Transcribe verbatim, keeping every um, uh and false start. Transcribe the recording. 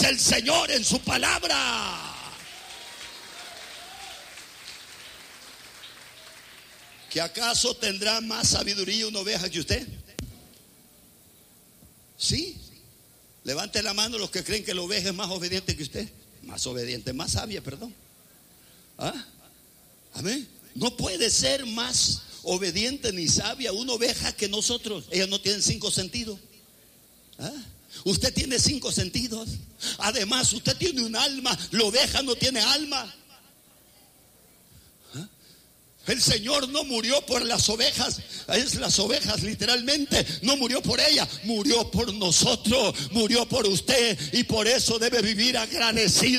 dice el Señor en su palabra. ¿Que acaso tendrá más sabiduría una oveja que usted? Sí. Levante la mano los que creen que la oveja es más obediente que usted. Más obediente, más sabia, perdón. ¿Ah? Amén. No puede ser más obediente ni sabia una oveja que nosotros. Ellas no tienen cinco sentidos. ¿Ah? Usted tiene cinco sentidos. Además, usted tiene un alma. La oveja no tiene alma. ¿Ah? El Señor no murió por las ovejas. Es las ovejas literalmente. No murió por ellas. Murió por nosotros. Murió por usted. Y por eso debe vivir agradecido.